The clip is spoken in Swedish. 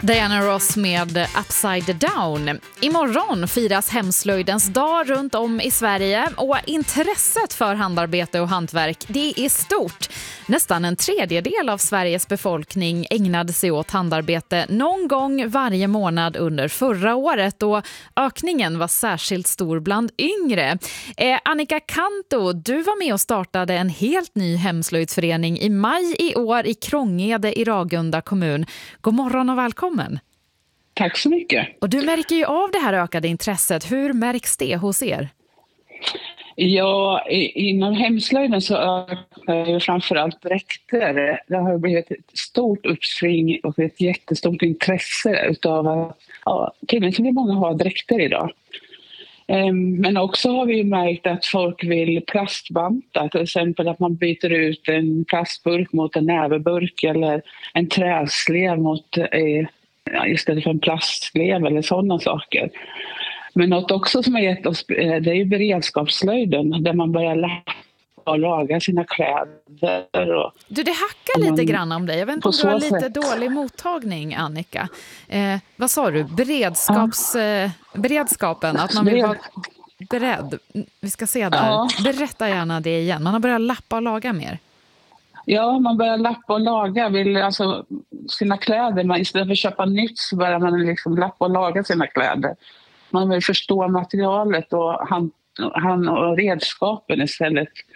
Diana Ross med Upside Down. Imorgon firas hemslöjdens dag runt om i Sverige och intresset för handarbete och hantverk, det är stort. Nästan en tredjedel av Sveriges befolkning ägnade sig åt handarbete någon gång varje månad under förra året och ökningen var särskilt stor bland yngre. Annika Kanto, du var med och startade en helt ny hemslöjdsförening i maj i år i Krångede i Ragunda kommun. God morgon och välkommen. Tack så mycket. Och du märker ju av det här ökade intresset. Hur märks det hos er? Ja, inom hemslöjden så ökar ju framförallt dräkter. Det har blivit ett stort uppsving och ett jättestort intresse utav att tillräckligt många har dräkter idag. Men också har vi märkt att folk vill plastbanta, till exempel att man byter ut en plastburk mot en näverburk eller en träslev mot istället för en plastslev eller sådana saker. Men något också som har gett oss, det är ju beredskapsslöjden där man börjar lappa och laga sina kläder. Och du, det hackar lite grann om dig. Jag vet inte om du har lite dålig mottagning, Annika. Vad sa du? Beredskapen, att man vill vara beredd. Vi ska se där. Ja. Berätta gärna det igen. Man har börjat lappa och laga mer. Ja, man börjar lappa och laga sina kläder. Istället för att köpa nytt så börjar man liksom lappa och laga sina kläder. Man vill förstå materialet och redskapen istället